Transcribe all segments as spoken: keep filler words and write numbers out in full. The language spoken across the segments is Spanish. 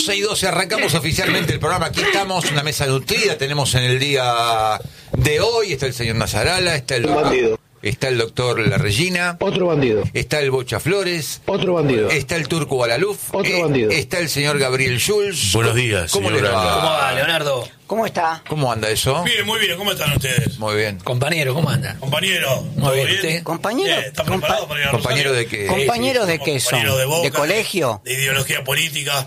doce y doce arrancamos oficialmente el programa. Aquí estamos, una mesa nutrida. Tenemos en el día de hoy, está el señor Nazarala, está el bandido. Está el doctor La Regina. Otro bandido. Está el Bocha Flores. Otro bandido. Está el Turco Balaluf. Otro eh, bandido. Está el señor Gabriel Schulz. Buenos días, ¿Cómo señor le va? Branda. ¿Cómo va, Leonardo? ¿Cómo está? ¿Cómo anda eso? Bien, muy bien. ¿Cómo están ustedes? Muy bien. Compañero, ¿cómo anda? Compañero, Muy ¿todo bien, bien? ¿usted? ¿Compañero? Bien, ¿están Compa- preparados para ir a ¿Compañero de Rosario? qué? ¿Compañeros de Somos qué son? compañeros de Boca, ¿De colegio? De ideología política.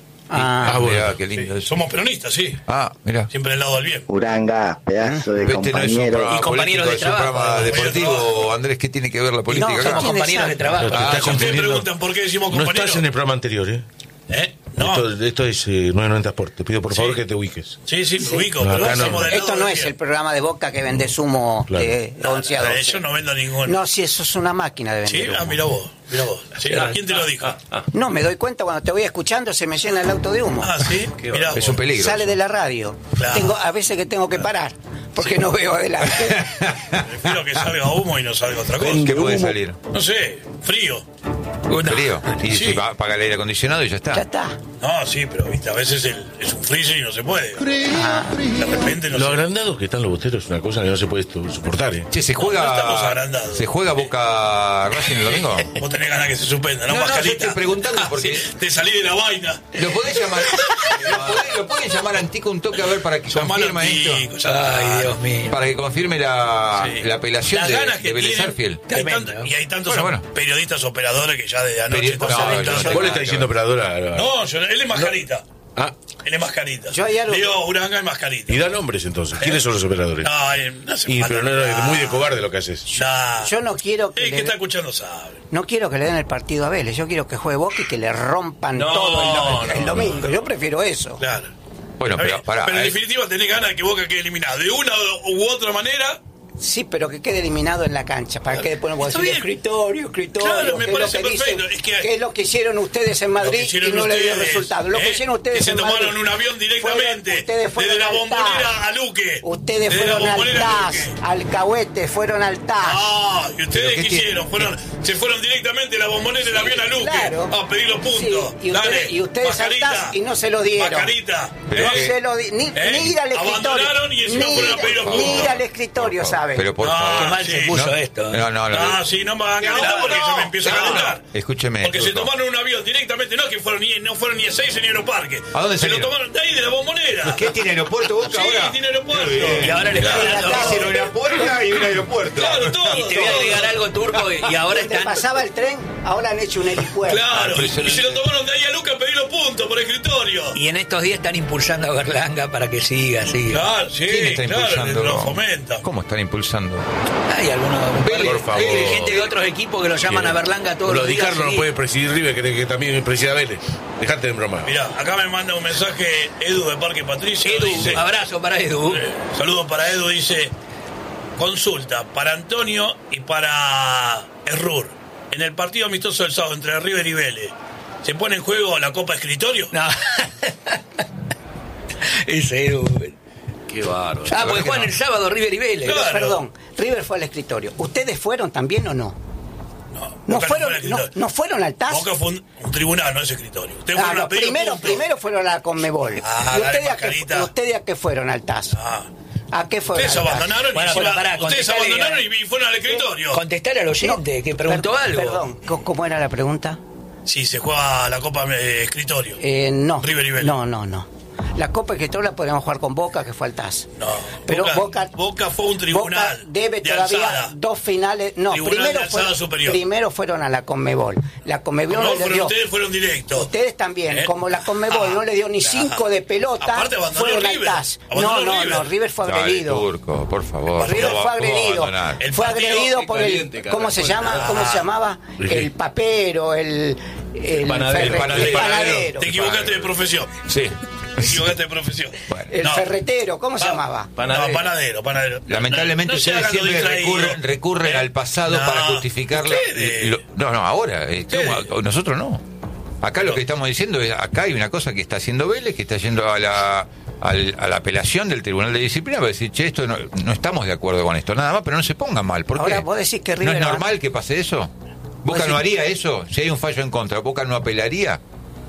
Ah, Ah, bueno. mirá, qué lindo Sí, eso. somos peronistas, sí. Ah, mira. Siempre del lado del bien. Uranga, pedazo de Este no es un compañero. programa Y compañeros político, de es un trabajo. programa Compañeros de deportivo. trabajo. Andrés, ¿qué tiene que ver la política No, acá? ¿qué Somos tiene compañeros de esa- trabajo. Te Ah, estás Si ustedes confundiendo. preguntan por qué decimos No compañeros. estás en el programa anterior, ¿eh? ¿Eh? No. Esto, esto es eh, nueve noventa Sport. Te pido por favor Sí. que te ubiques. Sí, sí, me ubico. No, pero acá no. somos del lado esto no del es bien. el programa de Boca que vende humo Claro. de once a Nada, doce. Yo no vendo ninguno. No, si eso es una máquina de Sí, vender ah, humo. mira vos, mira vos. Sí, ah, ¿quién te lo dijo? No, me doy cuenta cuando te voy escuchando se me llena el auto de humo. Ah, sí, mirá Es vos. un peligro. Sale de la radio. Claro. Tengo, a veces que tengo que parar porque no veo adelante. Prefiero que salga humo y no salga otra cosa. ¿Qué puede salir? No sé, frío. Frío. Y Sí. si va a apagar el aire acondicionado y ya está. Ya está. No, sí, pero viste, a veces el- es un freezer y no se puede. De repente no Lo se agrandados que están los bosteros es una cosa que no se puede esto- soportar, ¿eh? Che, ¿se No, no estamos juega agrandados. ¿se juega Boca Racing el domingo? Vos tenés ganas que se suspenda, ¿no? No, no, yo Mascarita. estoy preguntando porque- Sí, te salí de la vaina. ¿Lo podés llamar? ¿Lo podés- ¿Lo pueden llamar a Antico un toque a ver para que Llamalo confirme Antico, esto? ya- Ay, Dios mío. Para que confirme la, Sí. la apelación Las de, ganas que de Vélez tienen, Sarsfield. hay Tremendo, tanto- ¿no? y hay tantos Bueno, bueno. periodistas operadores que ya desde anoche Peri- están no, calentando. yo- Vos le estás diciendo operadora. a- No, yo- él es mascarita. Ah, Él es mascarita. Yo hay algo- Digo, Uranga es mascarita. y da nombres entonces. ¿Quiénes son los operadores? No, eh, no hace Y falta pero no era nada. muy de cobarde lo que haces. Nah. Yo no quiero que El que le- está escuchando sabe. No quiero que le den el partido a Vélez, yo quiero que juegue Boca y que le rompan No, todo el, do- el no, domingo. Yo prefiero eso. Claro. Bueno, Está pero bien. pará. Pero en eh. definitiva tenés ganas de que Boca quede eliminado. De una u otra manera. Sí, pero que quede eliminado en la cancha. Para que después no puedo Está decir bien. escritorio, escritorio. Claro, me que es lo parece que dicen- perfecto. Es que- que es lo que hicieron ustedes en Lo Madrid que hicieron y no le dio ustedes, resultado. Lo que ¿eh? hicieron ustedes Que se en tomaron Madrid. un avión directamente. Fueron- ustedes fueron desde la al Bombonera TAS. a Luque. Ustedes Desde la fueron al Bombonera a TAS, Luque. Alcahuete, fueron al TAS. Ah, ¿y ¿Pero ustedes qué qué tiene? hicieron? Fueron, se fueron directamente de la Bombonera del avión a Luque Claro. a pedir los puntos. Sí, y ustedes- Dale, y ustedes al mascarita, TAS y no se lo dieron. Mascarita. Pero No es que- se lo di- ni, ¿Eh? ni ir al escritorio. Abandonaron y encima ni, fueron a pedir los ni puntos. ir al escritorio, ¿saben? Pero por Ah, favor. Qué mal sí. se puso No, esto. No, no, no. Ah, sí, no me hagan calentar No, porque no, se me empieza no. a calentar. Escúcheme. Porque se Turco. tomaron un avión directamente, no que fueron ni, no fueron ni a seis ni a Aeroparque. ¿A dónde se lo salieron? tomaron de ahí, de la Bombonera. ¿Qué tiene aeropuerto Boca Sí, ahora? tiene aeropuerto. Y ahora le Claro, están dando- Hicieron una puerta y un aeropuerto. Claro, todo. Y te voy a todo. agregar algo, Turco, y y ahora Donde están... pasaba el tren, ahora han hecho un helipuerto. Claro, y Impresionante. se lo tomaron de ahí a Luca a pedir los puntos por escritorio. Y en estos días están impulsando a Berlanga para que siga, siga. Claro, sí, ¿Quién está claro, impulsando? lo fomentan. ¿Cómo están impulsando? Hay algunos... un par de- Por favor. hay gente de otros equipos que lo llaman a Berlanga todos Lo los de días. Carlos no sí. puede presidir River, que, que también presida Vélez. Dejate de broma. Mirá, acá me manda un mensaje Edu de Parque Patricio. Edu, dice, abrazo para Edu. eh, saludos para Edu, dice, consulta para Antonio y para Errur. En el partido amistoso del sábado entre River y Vélez, ¿se pone en juego la Copa Escritorio? No. Ese Edu. Qué bárbaro. Ah, porque que juegan no. el sábado River y Vélez. Claro. Perdón, River fue al escritorio. ¿Ustedes fueron también o no? No, No Boca fueron, fue al no, escritorio. no fueron al TAS. Boca fue un, un tribunal, no es escritorio. Ustedes Ah, fueron no, a pedir primero, puntos. primero fueron a la Conmebol. Ah, ¿Y dale, ustedes a, qué, mascarita. ustedes a qué fueron al TAS? Ah. ¿A qué fueron Ustedes al TAS? abandonaron, Bueno, y encima- bueno, pará, ustedes contestale, abandonaron eh. y fueron al escritorio. Contestar al oyente No, que preguntó per- algo. Perdón, ¿cómo- ¿cómo era la pregunta? Sí, se juega la Copa eh, Escritorio. Eh, no. River y Vélez. No, no, no. La Copa Escritorio la podríamos jugar con Boca, que fue al TAS. No, Pero Boca, Boca, Boca fue un tribunal. Boca debe de todavía alzada. dos finales. No, Tribunal primero, de alzada fue- superior. primero fueron a la Conmebol. La Conmebol No, no le fueron dio. ustedes fueron directos. Ustedes también, ¿Eh? como la Conmebol Ah, no le dio ni claro. cinco de pelota, Aparte abandonó fueron River. al TAS. No, Abandonó no, River. no, River fue Dale, agredido. Turco, por favor. River ¿Cómo fue va- cómo va a agredido. abandonar? El Fue partido- agredido por caliente, el. carajo. ¿Cómo se llama? Ah. ¿Cómo se llamaba? El papero, el. El, panadero. ferre- El panadero. el panadero. Te equivocaste de profesión. Sí. Te equivocaste de profesión. Bueno. El No. ferretero, ¿cómo se Ah, llamaba? Panadero. No, panadero, panadero. Lamentablemente No, no se ustedes hagan los siempre distraídos. recurren, recurren ¿Eh? al pasado No, para justificar la- ustedes. lo- no, no, ahora. eh, Ustedes. ¿cómo? Nosotros no. Acá lo que estamos diciendo es, acá hay una cosa que está haciendo Vélez, que está yendo a la, al- a la apelación del Tribunal de Disciplina para decir, che, esto no, no estamos de acuerdo con esto, nada más, pero no se pongan mal. ¿Por Ahora qué? vos decís que ¿No River es va- normal que pase eso? ¿Boca decís- no haría eso? Si hay un fallo en contra, ¿Boca no apelaría?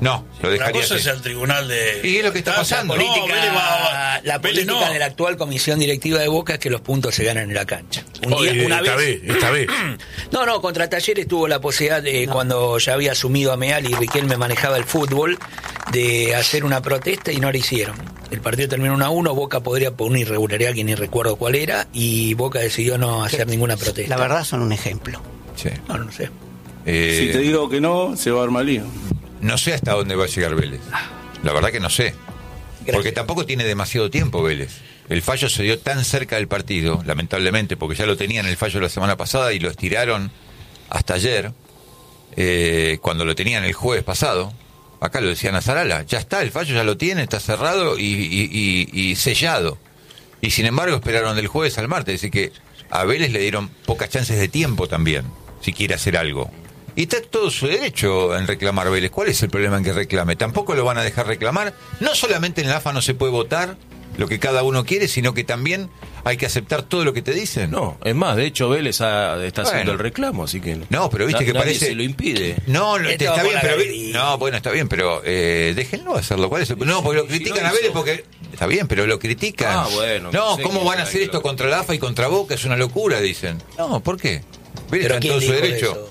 No, lo Una dejaría cosa así. es el tribunal de... Y es lo que está pasando. No, política, Vélez va- la Vélez política no. de la actual comisión directiva de Boca es que los puntos se ganan en la cancha. Un Oye, día- una esta vez, vez, esta vez. No, no, contra Talleres tuvo la posibilidad de, cuando ya había asumido a Meal y Riquelme manejaba el fútbol, de hacer una protesta y no la hicieron. El partido terminó uno a uno, Boca podría por una irregularidad que ni recuerdo cuál era, y Boca decidió no hacer ninguna protesta. La verdad son un ejemplo. Sí. No, no sé. Eh, Si te digo que no, se va a armar lío. No sé hasta dónde va a llegar Vélez. La verdad que no sé. Gracias. Porque tampoco tiene demasiado tiempo Vélez. El fallo se dio tan cerca del partido, lamentablemente, porque ya lo tenían el fallo la semana pasada y lo estiraron hasta ayer, eh, cuando lo tenían el jueves pasado. Acá lo decían a Zarala, ya está, el fallo ya lo tiene, está cerrado y, y, y, y sellado. Y sin embargo esperaron del jueves al martes, así que a Vélez le dieron pocas chances de tiempo también, si quiere hacer algo. Y está todo su derecho en reclamar Vélez. ¿Cuál es el problema en que reclame? Tampoco lo van a dejar reclamar. No solamente en la A F A no se puede votar lo que cada uno quiere, sino que también hay que aceptar todo lo que te dicen. No, es más, de hecho Vélez ha- está haciendo Bueno. el reclamo, así que... No, pero viste na- que nadie parece... se lo impide. No, no, Esto está por bien, la pero... galería. No, bueno, está bien, pero eh, déjenlo hacerlo. ¿Cuál es el- No, porque lo Si critican lo a Vélez hizo. porque... Está bien, pero lo critican. Ah, bueno, No, no sé ¿cómo qué van a hay hacer que esto lo- contra la A F A y contra Boca? Es una locura, dicen. No, ¿por qué? Vélez ¿Pero está en quién todo su dijo derecho. eso?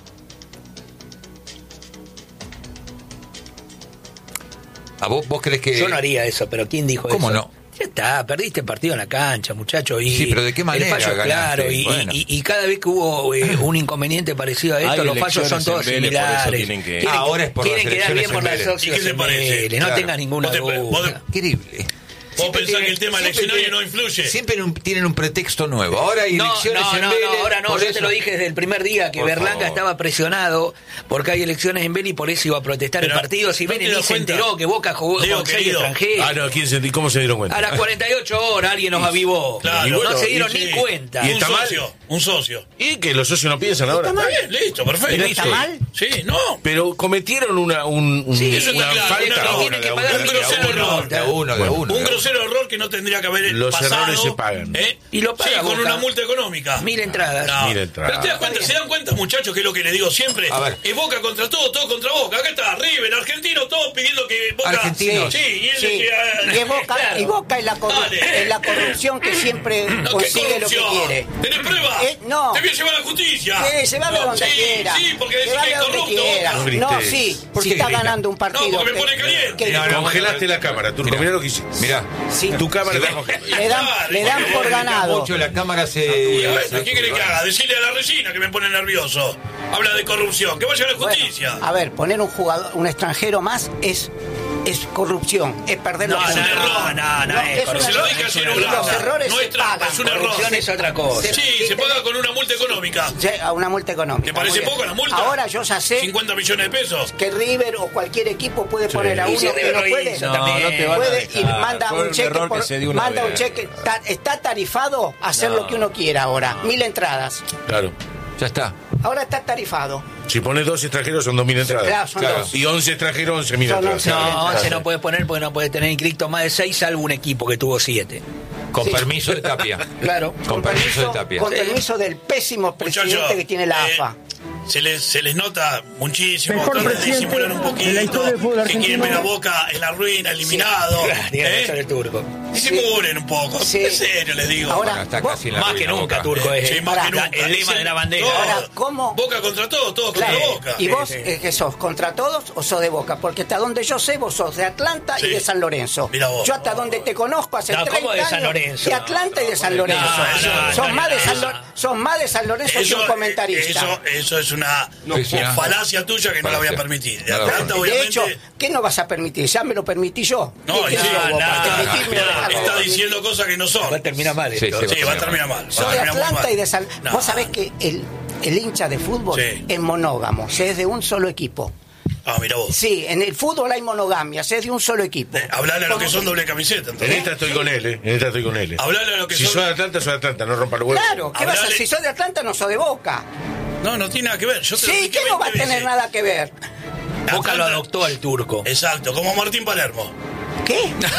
¿A vos, vos crees que...? Yo no haría eso, pero ¿quién dijo ¿Cómo eso? no? Ya está, perdiste el partido en la cancha, muchacho. Y Sí, pero ¿de qué manera el fallo es ganaste? claro, y, Bueno. y- y cada vez que hubo eh, un inconveniente parecido a esto, Hay los fallos son elecciones todos en Vélez, por eso similares. tienen que- Quieren- Ahora es por quieren las quedar bien elecciones por en las Vélez. ¿Y qué socios te en parece? Vélez, no Claro. tengas ninguna Vos te- duda. vos te- Increíble. Vos Siempre pensás tienen- que el tema siempre eleccionario tienen- no influye. Siempre un- tienen un pretexto nuevo. Ahora hay No, elecciones no, en no, Vélez. no, ahora no, por yo eso- te lo dije desde el primer día que Por Berlanga favor. estaba presionado porque hay elecciones en Vélez y por eso iba a protestar Pero, el partido. Si ¿no te Vélez ni das se cuenta? enteró que Boca jugó Digo, con seis querido. extranjeros. Ah, no, ¿quién se, ¿cómo se dieron cuenta? A las cuarenta y ocho horas alguien nos avivó. Claro. Y bueno, no se dieron y sí. ni cuenta. ¿Y Un está mal? socio, un socio. Y que los socios no piensan ahora. Está bien, listo, perfecto. ¿Pero listo. está mal? Sí, no. Pero cometieron una, un, un- Sí, eso está una claro, falta. no, no, ahora, tienen que de pagar una- un grosero error. De a uno, de a uno. Un de a grosero error que no tendría que haber Los pasado. errores se pagan. ¿eh? Y lo paga Sí, con Boca. una multa económica. Mil entradas. No. Mil entradas. Pero te das cuenta, se dan cuenta, muchachos, que es lo que les digo siempre. A ver. Es Boca contra todo, todo contra Boca. Acá está River, argentino, todos pidiendo que Boca. Argentinos. Sí, y él Sí, es que, ah, y es Boca, claro. y Boca es la, corru- Dale. es la corrupción que siempre No, ¿qué consigue lo que corrupción? quiere. ¿Tenés pruebas? Eh, no. Te voy a llevar a la justicia. Sí, se va a ver No, donde sí, quiera. Sí, porque Se decís va a que ver es donde corrupto. quiera. Boca. grites. No, sí, ¿Por si qué está grita? ganando un No, partido. porque me que- pone caliente. que- No, no, Congelaste la cámara, Turco. Mirá. Mirá lo que hiciste. Mirá. sí, Tu cámara le está congelada. le dan, le dan por ganado. Mucho la cámara se... Y bueno, ¿qué quiere que haga? Decirle a la Regina que me pone nervioso. Habla de corrupción. Que vaya a la Bueno, justicia. a ver, poner un jugador, un extranjero más es es corrupción, es perder No, los es un puntos. error. no, no, No, es es un Se lo error. dije ayer Y en los Holanda. errores No se es trampa, pagan. es un error. Corrupción es otra cosa. Sí, se paga con una multa económica. Ya, a una multa económica. ¿Te parece Muy bien. poco la multa? Ahora yo ya sé cincuenta millones de pesos. que River o cualquier equipo puede poner a Y uno si que River no lo puede. hizo No, también. no te van a Puede y dejar. manda Fue un un cheque error por- que se dio una manda un vez. cheque está, está tarifado a hacer No. lo que uno quiera ahora, mil entradas. Claro. Ya está. Ahora está tarifado. Si pones dos extranjeros son dos mil entradas. Claro, son Claro. dos. Y once extranjeros, once mil Son entradas. once. No, once Claro. no puedes poner porque no puedes tener inscrito más de seis, salvo un equipo que tuvo siete. Con Sí. permiso de Tapia. Claro. Con permiso de Tapia. con Sí. permiso del pésimo presidente Muchachos, que tiene la eh, A F A. Se les, se les nota muchísimo, Mejor tratan de presidente disimular un de la poquito, historia del fútbol que argentino. quieren ver a Boca en la ruina, eliminado. Claro, tiene ¿eh? razón el turco. Disimulen un poco, Sí. en serio les digo. Ahora, Está vos- casi en la Más que ruina, nunca, Boca. turco es Sí, el, más que Ahora, nunca. el lema Dicen de la bandera. todo. Ahora, ¿cómo? Boca contra todo, todos Claro. contra Boca. ¿Y vos Sí, sí. eh, qué sos? ¿Contra todos o sos de Boca? Porque hasta donde yo sé, vos sos de Atlanta Sí. y de San Lorenzo. Mirá vos. Yo hasta donde te conozco hace No, treinta ¿cómo de San años, Lorenzo? de Atlanta y de San Lorenzo. no, no, sos, no, más de no, San no. Lo- sos más de San Lorenzo que un comentarista. Eso, eso es una No, es una- falacia tuya que no la voy a Falacia. permitir. De No la Atlanta, voy a de obviamente. hecho, ¿qué no vas a permitir? Ya me lo permití yo. No, ¿Qué y sí, sos vos para no, permitirme Mirá, algo? está diciendo cosas que no son. Va a terminar mal Sí, esto. sí, Sí, va a terminar mal. Soy va a de terminar muy Atlanta mal. y de San... No. Vos sabés que el, el hincha de fútbol Sí. es monógamo, se es de un solo equipo. Ah, mira vos. Sí, en el fútbol hay monogamia, se es de un solo equipo. Eh, Hablale a los que ¿Cómo? son doble camiseta. En entonces. esta estoy con él, ¿eh? En esta estoy con él. ¿eh? Hablale a los que Si son. soy de Atlanta, soy de Atlanta, no rompa los huevos. Claro, ¿qué vas a Hablale- Si sos de Atlanta, no sos de Boca. No, no tiene nada que ver. Yo te lo Sí, expliqué que no va a veinte tener veces. nada que ver. Boca lo Atlanta- adoptó al turco. Exacto, como Martín Palermo. ¿Qué?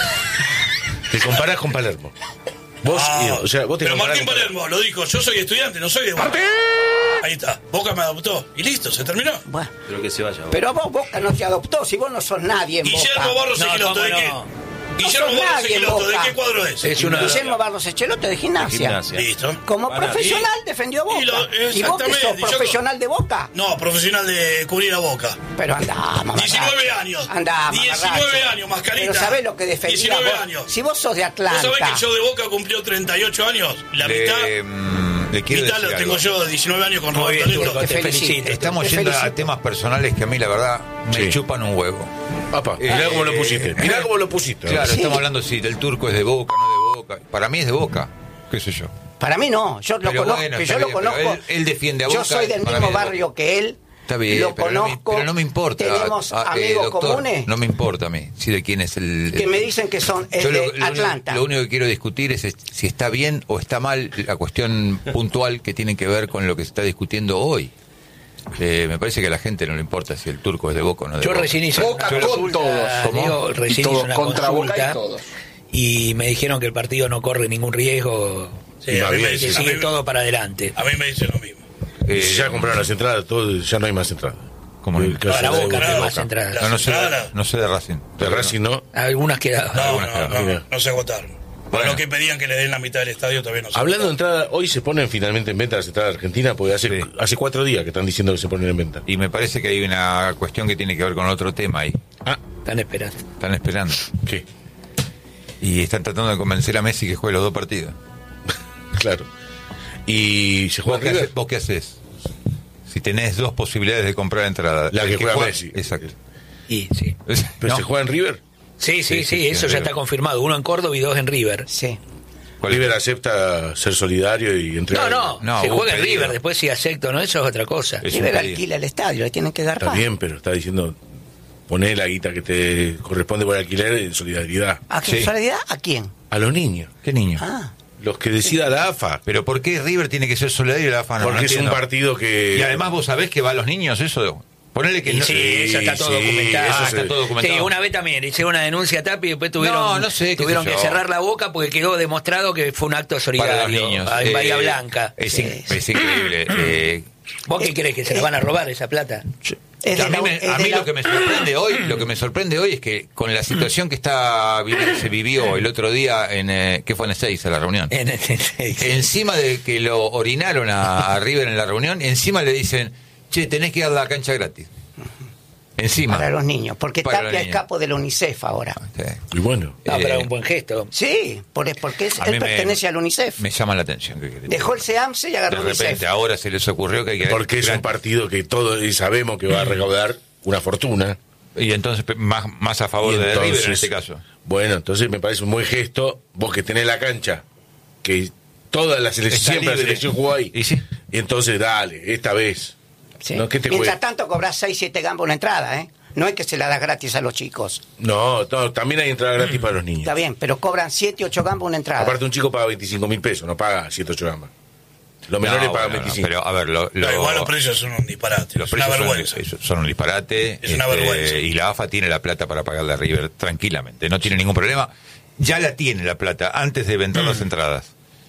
Te comparás con Palermo. Vos, Ah, y- o sea, vos te pero comparás Martín con Palermo lo dijo, yo soy estudiante, no soy de Boca. Ahí está. Boca me adoptó. Y listo, se terminó. Bueno, Pero que se vaya. pero a vos Boca no te adoptó, si vos no sos nadie en Guillermo Boca. Barros No, Echeloto, ¿de ¿cómo qué? no? Guillermo sos Barros nadie en Echeloto, ¿de Boca. qué cuadro es? Es una... Guillermo Barros Echeloto de gimnasia. Gimnasia. Listo. Como Para- profesional defendió a Boca. Y lo- ¿Y vos que exactamente, sos yo- profesional de Boca? No, profesional de cubrir a Boca. Pero andá, mamarracho. diecinueve años. Andá, diecinueve mamarracho. años, mascarita. Pero sabés lo que defendía diecinueve vos. años. Si vos sos de ¿Vos Atlanta. sabés que yo de Boca cumplió treinta y ocho años? La mitad, Le, mm, le quiero mitad decir lo tengo algo. yo de diecinueve años con Muy Roberto bien, Negro. Turco, Te te felicito. felicito. Estamos Te yendo a felicito. temas personales que a mí, la verdad, me Sí. chupan un huevo. Papá, Eh, mirá cómo lo eh, pusiste. Mirá cómo lo pusiste. Claro, Sí. estamos hablando si del Turco es de Boca, no de Boca. Para mí es de Boca, qué sé yo. Para mí no, yo lo Pero conozco, bueno, que está yo lo bien, pero conozco. él- él defiende a Yo Boca, soy del para mismo mí es de barrio Boca. que él. Está bien, lo pero, no me, conozco. pero no me importa. Tenemos Ah, eh, amigos doctor, comunes No me importa a mí, si de quién es el... que me dicen que son es Yo lo, de lo único- Atlanta. lo único que quiero discutir es es si está bien o está mal la cuestión puntual que tiene que ver con lo que se está discutiendo hoy. Eh, me parece que a la gente no le importa si el Turco es de Boca o no de Yo Boca. recién hice Boca una con consulta, todos. ¿Cómo? digo, recién Y todos, hice una contra Boca y consulta todos. y me dijeron que el partido no corre ningún riesgo, Sí, a mí me que dicen, a sigue mí- todo para adelante. A mí me dicen lo mismo. Eh, Y si ya compraron las entradas, todo, ya no hay más entradas. ¿Cómo no? El caso Para de Boca no hay Boca. más entradas. no, no sé, de- Entrada. no sé de Racing. De Racing no. Algunas quedaban. No, Algunas no, quedaron. no, no se agotaron. Para Bueno. lo que pedían que le den la mitad del estadio todavía no se Hablando de agotaron. entrada, hoy se ponen finalmente en venta las entradas de Argentina, porque hace, Sí. hace cuatro días que están diciendo que se ponen en venta. Y me parece que hay una cuestión que tiene que ver con otro tema ahí. Ah, Están esperando. Están esperando. ¿qué? Y están tratando de convencer a Messi que juegue los dos partidos. Claro. Y se juega ¿Vos qué, River. haces, vos qué haces? Si tenés dos posibilidades de comprar entrada. La El que juega Messi. Exacto. Y sí. Pero ¿No? se juega en River. Sí, sí, Sí, sí, sí, sí, eso en ya River. está confirmado. Uno en Córdoba y dos en River. Sí. ¿Cuál es? River acepta ser solidario y No, entregar. no, No, se hubo juega en pedido. River, después si acepto o no, eso es otra cosa. Es un River pedido. alquila el estadio, le tienen que dar Está paz. bien, pero está diciendo, poné la guita que te corresponde por alquiler en solidaridad. ¿A qué Sí. solidaridad? ¿A quién? A los niños. ¿Qué niño? Ah, Los que decida la A F A. ¿Pero por qué River tiene que ser solidario y la A F A no? Porque No es un entiendo. partido que. Y además vos sabés que va a los niños eso. Ponele que Y no... sí, eso está todo sí, documentado. eso Ah, se- está todo documentado. Sí, una vez también hice una denuncia a Tapi y después tuvieron, No, no sé, qué tuvieron sé que yo. cerrar la boca porque quedó demostrado que fue un acto para solidario los niños. en Eh, Bahía Blanca. Es, Sí, in- sí. es increíble. Eh, ¿Vos qué crees? ¿Que se la van a robar esa plata? es de a mí, la- me- es a de mí la- lo que me sorprende hoy, lo que me sorprende hoy es que con la situación que está vi- se vivió el otro día en eh, ¿qué fue en Ezeiza la reunión? En el- Encima de que lo orinaron a, a River en la reunión, encima le dicen, "Che, tenés que dar la cancha gratis." Encima. Para los niños, porque Para los Tapia es niños. capo de la UNICEF ahora. Sí. Y bueno. No, pero Eh, es un buen gesto. Sí, por- porque es- A mí él me- pertenece al UNICEF. Me llama la atención. ¿qué querés? Dejó el SEAMSE y De agarró el repente UNICEF. ahora se les ocurrió que hay que... Porque es un partido que todos sabemos que va a recaudar una fortuna. Y entonces pe- más, más a favor Y de River en entonces, este caso. Bueno, entonces me parece un buen gesto. Vos que tenés la cancha, que toda la selección, Está siempre la libre. selección jugó ahí. Y sí. Y entonces dale, esta vez. Sí. ¿No? ¿Qué te Mientras cuesta? tanto cobras seis, siete gambas una entrada, ¿eh? No es que se la das gratis a los chicos. No, no, también hay entrada gratis para los niños. Está bien, pero cobran siete, ocho gambas una entrada. Aparte un chico paga veinticinco mil pesos, no paga siete, ocho gambas. Los menores No, pagan bueno, no, veinticinco. pero a ver, lo, lo- No, igual los precios son un disparate. los Es una precios son- vergüenza. es- son, un disparate. Es una vergüenza. Y la A F A tiene la plata para pagarle a River tranquilamente. No tiene ningún problema. Ya la tiene la plata antes de vender Mm. las entradas.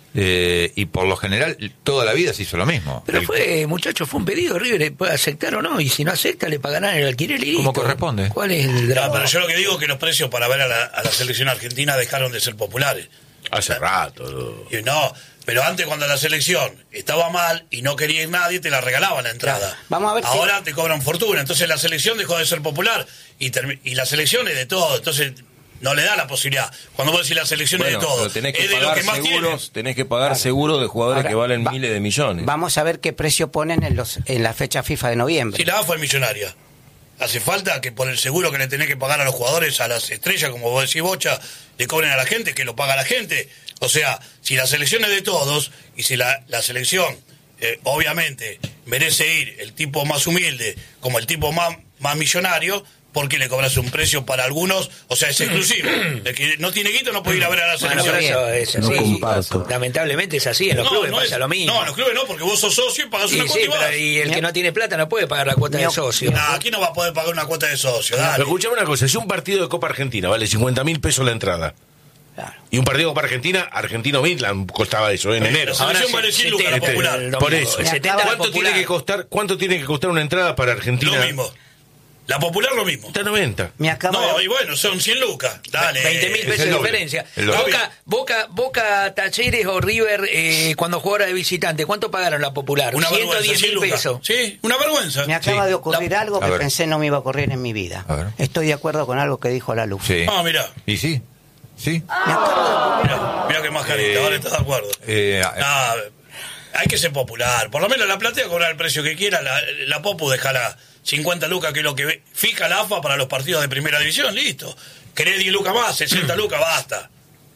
Eh, y por lo general, toda la vida se hizo lo mismo. Pero El- fue, muchachos, fue un pedido. River puede aceptar o no. Y si no acepta, le pagarán el alquiler y Como listo. corresponde. ¿Cuál es el No, drama? pero yo lo que digo es que los precios para ver a la, a la selección argentina dejaron de ser populares. Hace rato. Y no, pero antes cuando la selección estaba mal y no quería ir nadie, te la regalaban la entrada. Vamos a ver si- Ahora te cobran fortuna. Entonces la selección dejó de ser popular y, termi- y la selección es de todo. Entonces no le da la posibilidad. Cuando vos decís la selección Bueno, es de todo, pero tenés que es de lo pagar que más tiene. seguros, tenés que pagar seguros de jugadores Ahora, que valen va- miles de millones. Vamos a ver qué precio ponen en los en la fecha FIFA de noviembre. Si la A F A es millonaria. Hace falta que por el seguro que le tenés que pagar a los jugadores, a las estrellas, como vos decís, Bocha, le cobren a la gente, que lo paga la gente. O sea, si la selección es de todos y si la, la selección, eh, obviamente, merece ir el tipo más humilde como el tipo más, más millonario, ¿por qué le cobras un precio para algunos? O sea, es exclusivo. El que no tiene guito no puede ir a ver a la Bueno, selección. pero eso es No así. comparto. Lamentablemente es así. En los clubes no pasa es- lo mismo. No, en los clubes no, porque vos sos socio y pagás Sí, una sí, cuota y vas. pero y el que no tiene plata no puede pagar la cuota de No. socio. Nah, aquí no va a poder pagar una cuota de socio. Dale. Pero escuchame una cosa, si un partido de Copa Argentina vale cincuenta mil pesos la entrada, Claro. Y un partido para Argentina, Argentino-Midland costaba eso, ¿eh? en enero. La selección vale cien lucas, la popular. Por eso. Me setenta acaba- ¿Cuánto popular. tiene que costar, cuánto tiene que costar una entrada para Argentina? Lo mismo. La popular lo mismo. Está noventa. Me acaba No, de... y bueno, son cien lucas. Dale. veinte mil Es pesos el de doble, diferencia. el doble. Boca, Boca, Boca Talleres o River eh, cuando jugara de visitante, ¿cuánto pagaron la popular? Una ciento vergüenza, diez cien mil lucas. pesos. Sí, una vergüenza. Me acaba Sí. de ocurrir La- algo A que ver. pensé no me iba a ocurrir en mi vida. A ver. Estoy de acuerdo con algo que dijo la luz. Sí. Ah, mirá. ¿Y sí? ¿Sí? Me acaba de ocurrir. Mirá, mirá que más carita, Eh, ahora estás de acuerdo. Eh, Ah, hay que ser popular. Por lo menos la platea cobrar el precio que quiera. La, la Popu dejala cincuenta lucas, que es lo que fija la A F A para los partidos de primera división. Listo. ¿Querés diez lucas más? sesenta lucas, basta.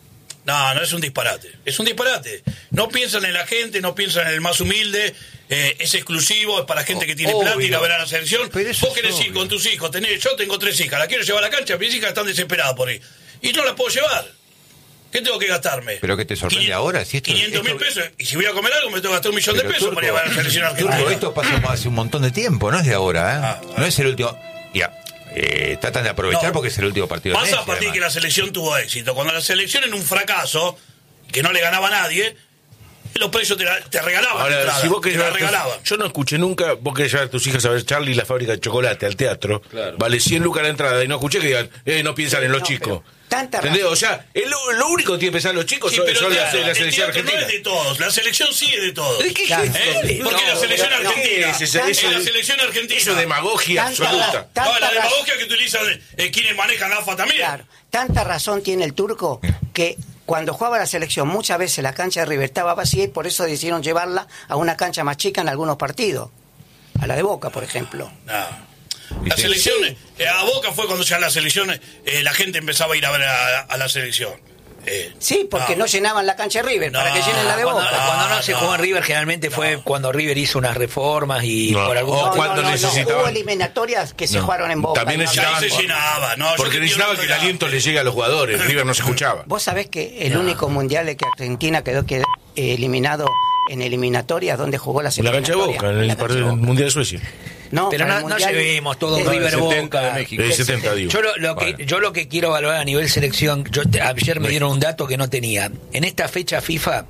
No, no es un disparate. Es un disparate. No piensan en la gente, no piensan en el más humilde. Eh, es exclusivo, es para gente que tiene Obvio. plata y la ver a la selección. Pero eso Vos es querés ir obvio. con tus hijos. Tenés, yo tengo tres hijas. La quiero llevar a la cancha. Mis hijas están desesperadas por ir. Y no las puedo llevar. ¿Qué tengo que gastarme? ¿Pero qué te sorprende Quini- ahora? Si esto- quinientos mil esto- pesos. Y si voy a comer algo, me tengo que gastar un millón de Pero, pesos Turco, para llevar a la selección argentina. Turco, esto pasó hace un montón de tiempo, no es de ahora, ¿eh? Ah, no es el último. Ya, eh, tratan de aprovechar No. porque es el último partido de Pasa Messi, a partir de que además. la selección tuvo éxito. Cuando la selección en un fracaso, que no le ganaba a nadie, los precios te, la- te regalaban. la Ahora, entrada, si vos te querés la llevar tus- regalaban. yo no escuché nunca, vos querés llevar a tus hijas a ver Charlie y la fábrica de chocolate al teatro, Claro. vale cien lucas la entrada, y no escuché que digan, eh, no piensan en los No, chicos. pero tanta ¿Entendés? razón. O sea, el- lo, lo único que tiene que pensar los chicos Sí, son, pero son el la, teatro- la el selección teatro no argentina. es de todos, la selección sí es de todos. ¿De qué Claro. es esto? ¿Eh? Porque No, la selección pero ¿qué argentina es ese- es eso- la selección argentina. Eso es demagogia Tanta absoluta. ra- tanta No, la ra- demagogia que utilizan eh, quienes manejan la A F A también. Claro, tanta razón tiene el Turco que cuando jugaba la selección muchas veces la cancha de River estaba vacía y por eso decidieron llevarla a una cancha más chica en algunos partidos. A la de Boca, por ejemplo. No. Y La sí. selección, eh, a Boca fue cuando ya la selección, eh, la gente empezaba a ir a ver a, a la selección. Eh, Sí, porque no, llenaban la cancha de River, para No, que llenen la de Cuando, Boca. cuando no se no. jugó en River generalmente fue No. cuando River hizo unas reformas y No. por algún O No, cuando no, no, no, necesitaban- hubo eliminatorias que se No. jugaron en Boca. También no, necesitaban- Ahí se llenaba, no, yo Porque te necesitaba quiero que el hablar. aliento le llegue a los jugadores. River no se escuchaba. Vos sabés que el único mundial de que Argentina quedó que- eh, eliminado en eliminatorias, donde jugó la En la cancha de eliminatoria. Boca, en La el cancha partido de del Boca. Mundial de Suecia. No, Pero para no, el no mundial llevemos todo de- un River setenta Boca. de México. De setenta, digo. Yo lo, lo que, Bueno. yo lo que quiero valorar a nivel selección, yo te- ayer me dieron un dato que no tenía. En esta fecha FIFA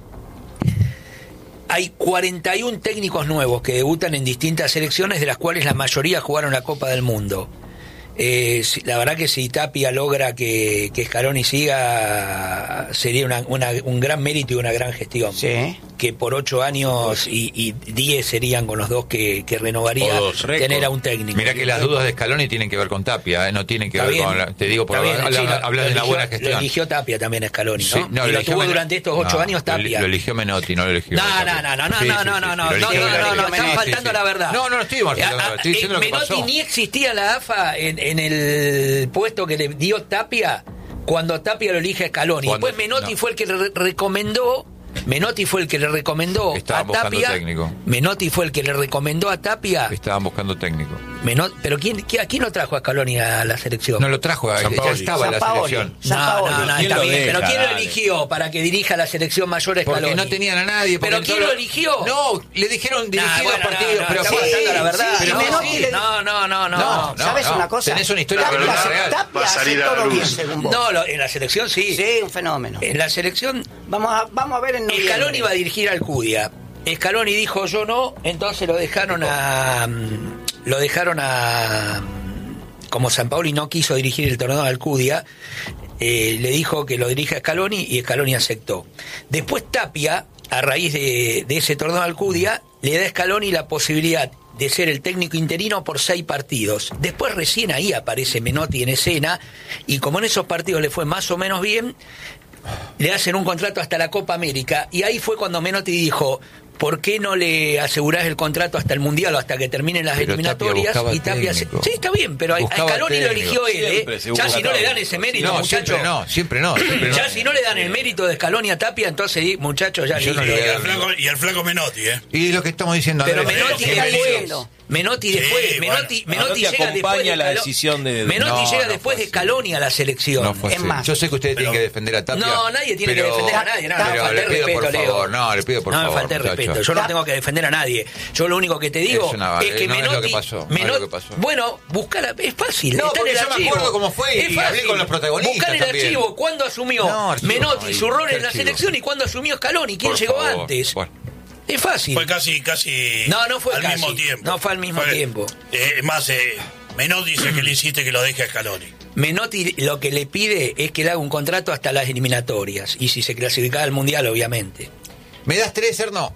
hay cuarenta y un técnicos nuevos que debutan en distintas selecciones, de las cuales la mayoría jugaron la Copa del Mundo. Eh, si- la verdad que si Tapia logra que, que Scaloni siga, sería una- una- un gran mérito y una gran gestión. Sí. Que por ocho años y, y diez serían con los dos que, que renovaría O dos, tener récord. a un técnico. Mirá que las dudas de Scaloni tienen que ver con Tapia, ¿eh? No tienen que Está ver bien. con... la- te digo, por Está bien, hablas, sí, lo- hablas lo de una eligió- buena Lo gestión. eligió Tapia también Scaloni, ¿no? Sí, y lo eligió tuvo Men- durante estos ocho no, años lo- Tapia. Lo eligió Menotti, no lo eligió No, Tapia. no, no, no, Sí, no, sí, no, sí, no, sí, no, lo no, eligió no, no, Menotti. no, están Sí, sí, faltando sí. la verdad. No, no, no estoy faltando, Ah, ah, estoy diciendo lo que Menotti pasó. ni existía la A F A en, en el puesto que le dio Tapia cuando Tapia lo elige a Scaloni. Cuando- Después Menotti no. fue el que le re- recomendó. Menotti fue el que le recomendó Estaban a buscando Tapia. técnico. Menotti fue el que le recomendó a Tapia. Estaban buscando técnico. Menot- pero quién, quién, ¿a quién lo trajo a Scaloni a la selección? No lo trajo, ya Sampaoli. estaba en la Sampaoli. selección. No, Sampaoli. no, no, ¿Quién está lo bien, deja? pero ¿quién lo Dale. eligió para que dirija la selección mayor a Porque Scaloni? no tenían a nadie. porque ¿Pero quién solo- lo eligió? No, le dijeron dirigir Nah, los bueno, partidos, no, no, pero está sí, faltando la verdad. pero no, Menotti sí, le- no, no, no, no. No, no. ¿Sabes una cosa? Tenés una historia, Tapia, pero no es real. Tapia Va a hace salir a la todo luz. bien, según vos. No, lo- en la selección sí. Sí, un fenómeno. En la selección, Vamos a, vamos a ver en noviembre. Scaloni iba a dirigir al Cudia. Scaloni dijo yo no, entonces lo dejaron a. mm, Lo dejaron a. mm, Como Sampaoli no quiso dirigir el torneo al Cudia, eh, le dijo que lo dirija Scaloni y Scaloni aceptó. Después Tapia, a raíz de, de ese torneo al Cudia, le da a Scaloni la posibilidad de ser el técnico interino por seis partidos. Después recién ahí aparece Menotti en escena y como en esos partidos le fue más o menos bien, le hacen un contrato hasta la Copa América y ahí fue cuando Menotti dijo ¿por qué no le asegurás el contrato hasta el Mundial o hasta que terminen las Pero eliminatorias? Tapia buscaba Y Tapia se- técnico. sí, está bien, pero a a Buscaba Scaloni lo técnico. eligió él, Siempre ¿eh? se Ya si no buscaba. le dan ese mérito, No, muchachos. siempre no, siempre no. Siempre no. Ya si no le dan el mérito de Scaloni a Tapia, entonces, di, muchachos, ya Yo no listo. le Y voy a al dar- flaco, y al flaco Menotti, ¿eh? Y lo que estamos diciendo, Pero Andrés, Menotti que está Menotti- bueno. Menotti Sí, después, bueno. Menotti, Menotti Menotti llega después acompaña de la Scalo- decisión de- Menotti No, llega no después fue de Scaloni a la selección. No fue Es así. más. Yo sé que ustedes Pero- tienen que defender a Tapia. No, nadie tiene pero- que defender a nadie. No, no, pero falté le el pido respeto, por Leo. favor. No, le pido por no favor. me falté el muchacho. respeto. Yo no tengo que defender a nadie. Yo lo único que te digo Es una- es que no es lo Menotti. que pasó, no es Menot- lo que pasó. Bueno, buscar. Es fácil. No, está en porque el yo me archivo. acuerdo cómo fue y Es hablé fácil. con los protagonistas Buscar el también. archivo. ¿Cuándo asumió No, archivo Menotti no, su rol ¿qué en la archivo? selección y cuándo asumió Scaloni? ¿Quién Por llegó favor. antes? Bueno. Es fácil. Fue casi, casi. No, no fue al casi. mismo tiempo. No fue al mismo tiempo. eh, Es más, eh, Menotti dice que le hiciste que lo deje a Scaloni. Menotti lo que le pide es que le haga un contrato hasta las eliminatorias. Y si se clasificaba al Mundial, obviamente. ¿Me das tres, Erno?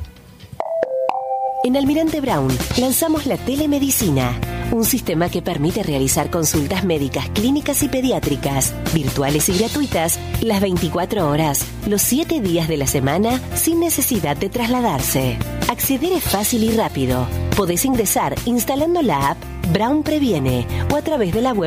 En Almirante Brown lanzamos la telemedicina, un sistema que permite realizar consultas médicas, clínicas y pediátricas, virtuales y gratuitas, las veinticuatro horas, los siete días de la semana, sin necesidad de trasladarse. Acceder es fácil y rápido. Podés ingresar instalando la app Brown Previene o a través de la web